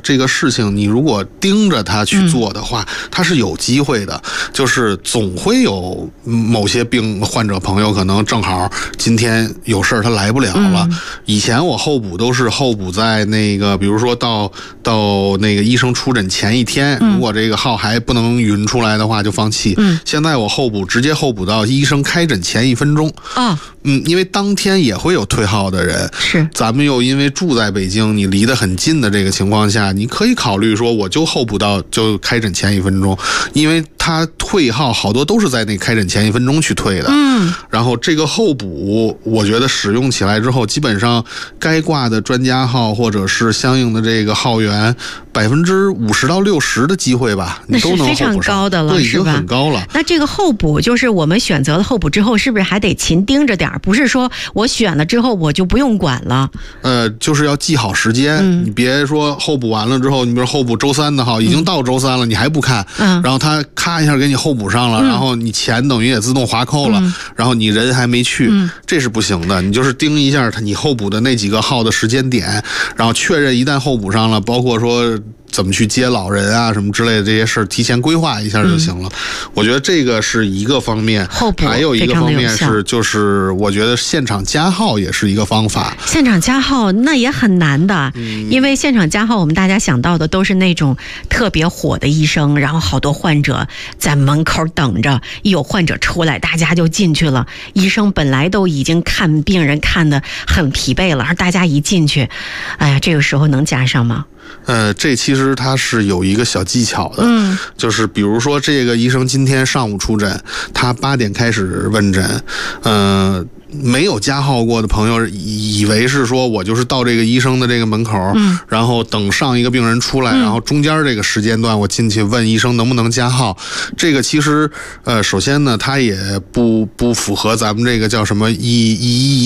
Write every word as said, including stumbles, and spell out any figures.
这个事情，你如果盯着它去做的话，嗯、它是有机会的。就是总会有某些病患者朋友可能正好今天有事儿他来不了了。嗯、以前我候补都是候补在那个，比如说到到那个医生出诊前一天，嗯、如果这个号还不能匀出来的话就放弃。嗯、现在我候补直接候补到医生开诊前一分钟。 啊， 嗯，因为当天也会有退号的人， 是咱们又因为住在北京，你离得很近的这个情况下，你可以考虑说我就候补到就开诊前一分钟，因为他退号好多都是在那开诊前一分钟去退的。 嗯， 然后这个候补，我觉得使用起来之后，基本上该挂的专家号或者是相应的这个号源，百分之五十到六十的机会吧，你都能候补上。 那是非常高的了， 对， 是吧？ 已经很高了。 那这个候补，就是我们选择了候补之后，是不是还得勤盯着点儿？不是说我选了之后我就不用管了。 呃，就是要记好时间，嗯、你别说候补完了之后，你比如候补周三的号，已经到周三了，嗯、你还不看，嗯、然后他咔一下给你候补上了，嗯、然后你钱等于也自动划扣了，嗯、然后你人还没去，嗯、这是不行的。你就是盯一下他你候补的那几个号的时间点，然后确认一旦候补上了，包括说怎么去接老人啊什么之类的这些事儿，提前规划一下就行了。嗯、我觉得这个是一个方面， 候补还有一个方面是就是我觉得现场加号也是一个方法。 现场加号那也很难的，嗯、因为现场加号我们大家想到的都是那种特别火的医生，然后好多患者在门口等着，一有患者出来大家就进去了。医生本来都已经看病人看得很疲惫了，而大家一进去，哎呀，这个时候能加上吗？ 呃，这其实它是有一个小技巧的， 嗯， 就是比如说这个医生今天上午出诊，他八点开始问诊，呃。没有加号过的朋友以为是说我就是到这个医生的这个门口，嗯，然后等上一个病人出来，嗯、然后中间这个时间段我进去问医生能不能加号。这个其实呃，首先呢，它也不不符合咱们这个叫什么一一